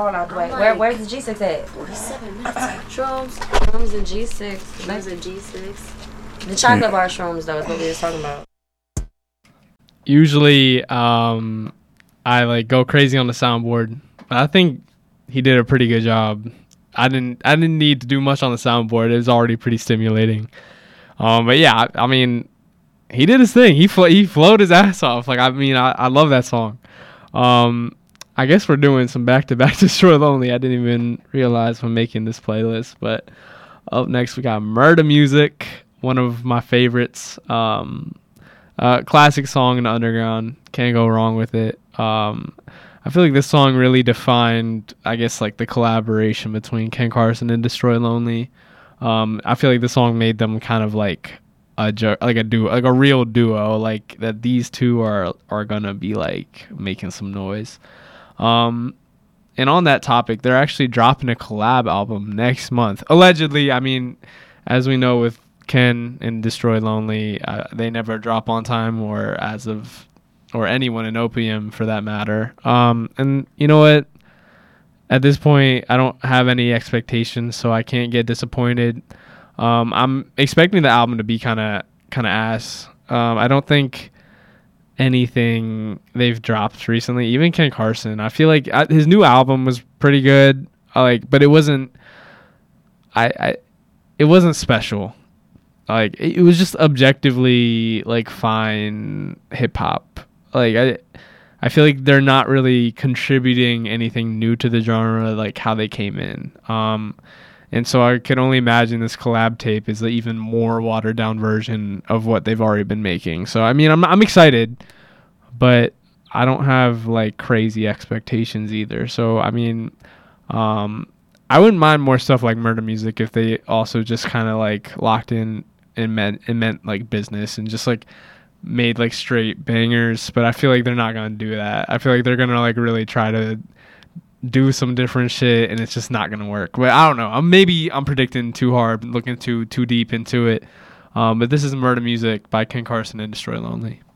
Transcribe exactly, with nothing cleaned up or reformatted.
phone out the way. Like, Where, where's the G six at? forty-seven minutes. Shrooms. Shrooms and G six. Shrooms and G six. The chocolate bar shrooms, though, is what we was talking about. Usually, um, I like go crazy on the soundboard. I think he did a pretty good job. I didn't I didn't need to do much on the soundboard. It was already pretty stimulating. Um, but yeah, I, I mean, he did his thing. He fl- he flowed his ass off. Like I mean, I, I love that song. Um, I guess we're doing some back to back Destroy Lonely. I didn't even realize when making this playlist. But up next we got Murda Music, one of my favorites. Um, uh, classic song in the underground. Can't go wrong with it. Um, I feel like this song really defined, I guess, like the collaboration between Ken Carson and Destroy Lonely. Um, I feel like the song made them kind of like a ju- like a duo, like a real duo, like that these two are are gonna be like making some noise. Um, and on that topic, they're actually dropping a collab album next month. Allegedly, I mean, as we know with Ken and Destroy Lonely, uh, they never drop on time, or as of, or anyone in Opium for that matter. Um, and you know what? At this point, I don't have any expectations, so I can't get disappointed. Um, I'm expecting the album to be kind of kind of ass. Um, I don't think anything they've dropped recently, even Ken Carson, I feel like uh, his new album was pretty good. I like, but it wasn't. I, I it wasn't special. Like it, it was just objectively like fine hip hop. Like I. I feel like they're not really contributing anything new to the genre, like how they came in. Um, and so I can only imagine this collab tape is an even more watered down version of what they've already been making. So, I mean, I'm I'm excited, but I don't have like crazy expectations either. So, I mean, um, I wouldn't mind more stuff like Murda Music if they also just kind of like locked in and meant, and meant like business and just like made like straight bangers, but I feel like they're not gonna do that. I feel like they're gonna like really try to do some different shit, and it's just not gonna work. But I don't know. I'm maybe I'm predicting too hard, looking too too deep into it. Um, but this is Murda Music by Ken Carson and Destroy Lonely.